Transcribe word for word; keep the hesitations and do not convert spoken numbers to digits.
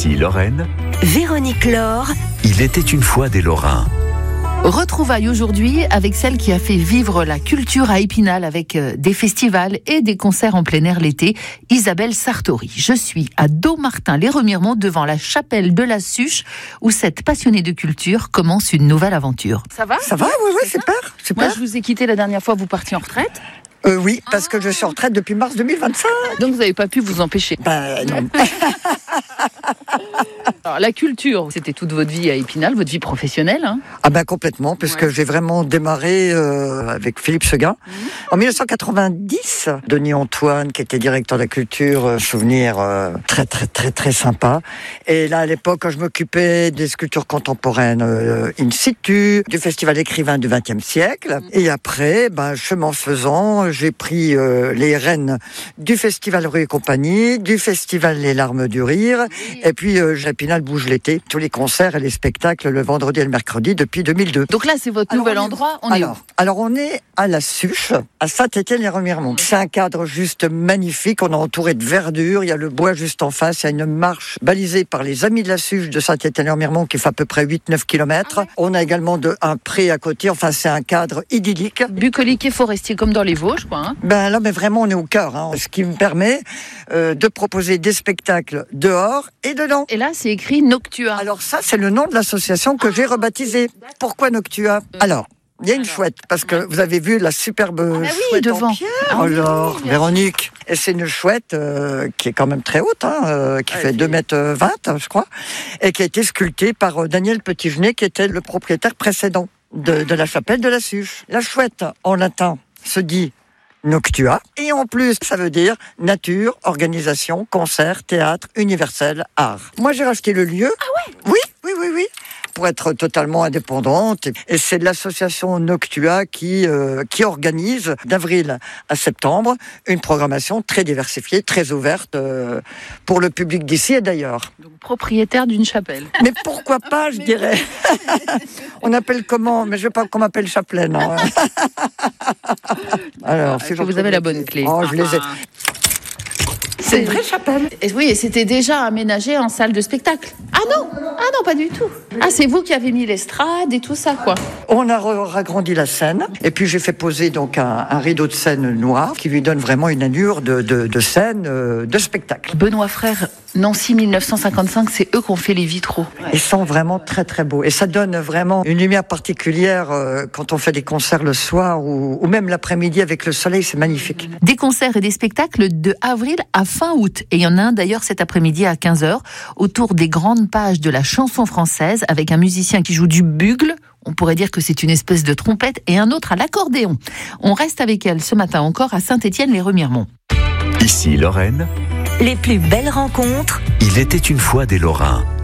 Ici Lorraine. Véronique Laure. Il était une fois des Lorrains. Retrouvailles aujourd'hui avec celle qui a fait vivre la culture à Épinal avec des festivals et des concerts en plein air l'été, Isabelle Sartori. Je suis à Dommartin-les-Remiremont devant la chapelle de la Suche où cette passionnée de culture commence une nouvelle aventure. Ça va Ça va, oui, oui, super, super. Moi, je vous ai quitté la dernière fois, vous partiez en retraite. Euh, oui, parce que je suis en retraite depuis mars deux mille vingt-cinq. Donc vous n'avez pas pu vous empêcher. Ben non. Alors, la culture, c'était toute votre vie à Épinal, votre vie professionnelle. Hein. Ah ben complètement, puisque ouais. j'ai vraiment démarré euh, avec Philippe Seguin. Mmh. En dix-neuf cent quatre-vingt-dix, Denis Antoine, qui était directeur de la culture, euh, souvenir euh, très très très très sympa. Et là, à l'époque, quand je m'occupais des sculptures contemporaines euh, in situ, du festival écrivain du vingtième siècle. Mmh. Et après, ben, chemin faisant, j'ai pris euh, les rênes du festival Rue et Compagnie, du festival Les Larmes du Rire, oui. et puis euh, Épinal bouge l'été, tous les concerts et les spectacles le vendredi et le mercredi depuis deux mille deux. Donc là, c'est votre alors, nouvel on endroit, on alors, est où Alors, on est à la Suche, à Saint-Étienne-les-Remiremont. C'est un cadre juste magnifique, on est entouré de verdure, il y a le bois juste en face, il y a une marche balisée par les Amis de la Suche de Saint-Étienne-les-Remiremont qui fait à peu près huit neuf kilomètres. Ah ouais. On a également de, un pré à côté, enfin c'est un cadre idyllique. Bucolique et forestier comme dans les Vosges, quoi. Hein. Ben là, mais vraiment, on est au cœur, hein, ce qui me permet euh, de proposer des spectacles dehors et dedans. Et là, c'est écrit Noctua. Alors ça, c'est le nom de l'association que ah, j'ai rebaptisée. Pourquoi Noctua euh, Alors, il y a une alors, chouette, parce que vous avez vu la superbe ah, bah oui, chouette devant. en pierre. Ah, alors, oui, Véronique, et c'est une chouette euh, qui est quand même très haute, hein, euh, qui ah, fait deux mètres vingt, je crois, et qui a été sculptée par euh, Daniel Petitgenet, qui était le propriétaire précédent de, de la chapelle de la Suche. La chouette, en latin, se dit Noctua, et en plus, ça veut dire nature, organisation, concert, théâtre, universel, art. Moi, j'ai racheté le lieu. Ah ouais Oui, oui, oui, oui. Pour être totalement indépendante. Et c'est l'association Noctua qui, euh, qui organise d'avril à septembre une programmation très diversifiée, très ouverte euh, pour le public d'ici et d'ailleurs. Donc propriétaire d'une chapelle. Mais pourquoi pas, je dirais. On appelle comment? Mais je veux pas qu'on m'appelle chapelaine. Hein. Alors, si vous avez la bonne clé. Oh, je les ai. C'est une vraie chapelle. Et oui, et c'était déjà aménagé en salle de spectacle. Ah non, ah non, pas du tout. Ah, c'est vous qui avez mis l'estrade et tout ça, quoi. On a agrandi la scène, et puis j'ai fait poser donc un, un rideau de scène noir qui lui donne vraiment une allure de, de, de scène, euh, de spectacle. Benoît Frère, Nancy mille neuf cent cinquante-cinq, c'est eux qui ont fait les vitraux. Ouais. Ils sont vraiment très très beaux, et ça donne vraiment une lumière particulière euh, quand on fait des concerts le soir ou, ou même l'après-midi avec le soleil, c'est magnifique. Des concerts et des spectacles de avril à fin août, et il y en a un d'ailleurs cet après-midi à quinze heures autour des grandes pages de la chanson française avec un musicien qui joue du bugle. On pourrait dire que c'est une espèce de trompette et un autre à l'accordéon. On reste avec elle ce matin encore à Saint-Étienne-les-Remiremont. Ici Lorraine. Les plus belles rencontres. Il était une fois des Lorrains.